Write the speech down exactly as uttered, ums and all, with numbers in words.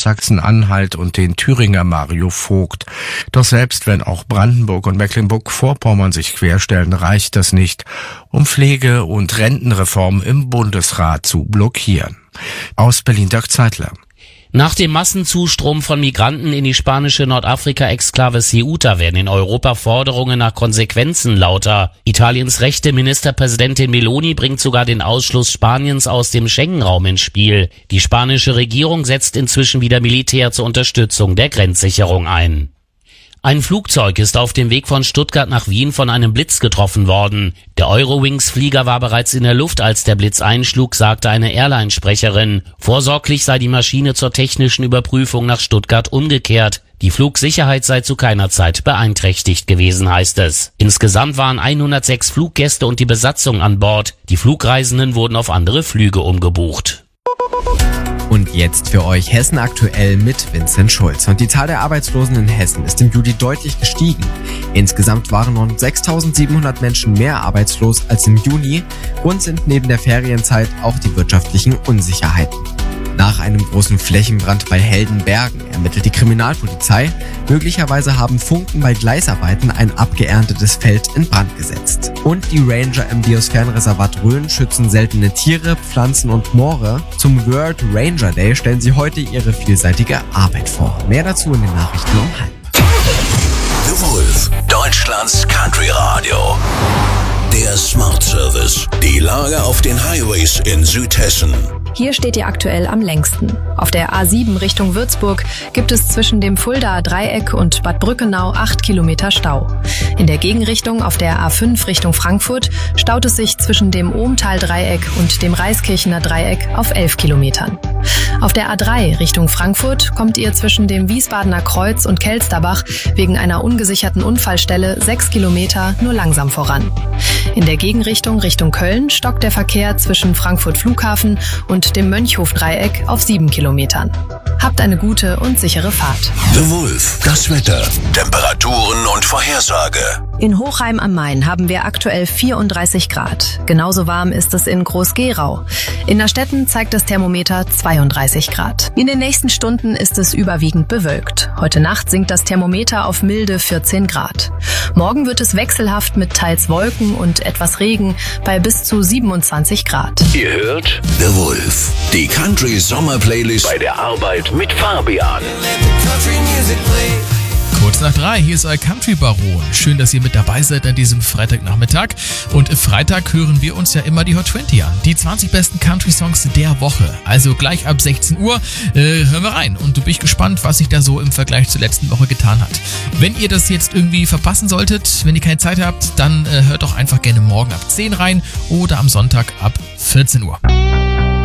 Sachsen-Anhalt und den Thüringer Mario Vogt. Doch selbst wenn auch Brandenburg und Mecklenburg-Vorpommern sich querstellen, reicht das nicht, um Pflege- und Rentenreform im Bundesrat zu blockieren. Aus Berlin Dirk Zeitler. Nach dem Massenzustrom von Migranten in die spanische Nordafrika-Exklave Ceuta werden in Europa Forderungen nach Konsequenzen lauter. Italiens rechte Ministerpräsidentin Meloni bringt sogar den Ausschluss Spaniens aus dem Schengen-Raum ins Spiel. Die spanische Regierung setzt inzwischen wieder Militär zur Unterstützung der Grenzsicherung ein. Ein Flugzeug ist auf dem Weg von Stuttgart nach Wien von einem Blitz getroffen worden. Der Eurowings-Flieger war bereits in der Luft, als der Blitz einschlug, sagte eine Airline-Sprecherin. Vorsorglich sei die Maschine zur technischen Überprüfung nach Stuttgart umgekehrt. Die Flugsicherheit sei zu keiner Zeit beeinträchtigt gewesen, heißt es. Insgesamt waren hundertsechs Fluggäste und die Besatzung an Bord. Die Flugreisenden wurden auf andere Flüge umgebucht. Und jetzt für euch Hessen aktuell mit Vincent Schulz. Und die Zahl der Arbeitslosen in Hessen ist im Juli deutlich gestiegen. Insgesamt waren rund sechstausendsiebenhundert Menschen mehr arbeitslos als im Juni. Grund sind neben der Ferienzeit auch die wirtschaftlichen Unsicherheiten. Nach einem großen Flächenbrand bei Heldenbergen ermittelt die Kriminalpolizei. Möglicherweise haben Funken bei Gleisarbeiten ein abgeerntetes Feld in Brand gesetzt. Und die Ranger im Biosphärenreservat Rhön schützen seltene Tiere, Pflanzen und Moore. Zum World Ranger Day stellen sie heute ihre vielseitige Arbeit vor. Mehr dazu in den Nachrichten um halb. The Wolf, Deutschlands Country Radio. Der Smart Service. Die Lage auf den Highways in Südhessen. Hier steht ihr aktuell am längsten. Auf der A sieben Richtung Würzburg gibt es zwischen dem Fuldaer Dreieck und Bad Brückenau acht Kilometer Stau. In der Gegenrichtung auf der A fünf Richtung Frankfurt staut es sich zwischen dem Ohmtal-Dreieck und dem Reiskirchener Dreieck auf elf Kilometern. Auf der A drei Richtung Frankfurt kommt ihr zwischen dem Wiesbadener Kreuz und Kelsterbach wegen einer ungesicherten Unfallstelle sechs Kilometer nur langsam voran. In der Gegenrichtung Richtung Köln stockt der Verkehr zwischen Frankfurt Flughafen und dem Mönchhof-Dreieck auf sieben Kilometern. Habt eine gute und sichere Fahrt. The Wolf, das Wetter, Temperaturen und Vorhersage. In Hochheim am Main haben wir aktuell vierunddreißig Grad. Genauso warm ist es in Groß-Gerau. In Nastetten zeigt das Thermometer zweiunddreißig Grad. In den nächsten Stunden ist es überwiegend bewölkt. Heute Nacht sinkt das Thermometer auf milde vierzehn Grad. Morgen wird es wechselhaft mit teils Wolken und etwas Regen bei bis zu siebenundzwanzig Grad. Ihr hört The Wolf, die Country Sommer Playlist bei der Arbeit mit Fabian. Kurz nach drei, hier ist euer Country Baron. Schön, dass ihr mit dabei seid an diesem Freitagnachmittag. Und Freitag hören wir uns ja immer die Hot zwanzig an. Die zwanzig besten Country-Songs der Woche. Also gleich ab sechzehn Uhr äh, hören wir rein. Und du bist gespannt, was sich da so im Vergleich zur letzten Woche getan hat. Wenn ihr das jetzt irgendwie verpassen solltet, wenn ihr keine Zeit habt, dann äh, hört doch einfach gerne morgen ab zehn rein oder am Sonntag ab vierzehn Uhr.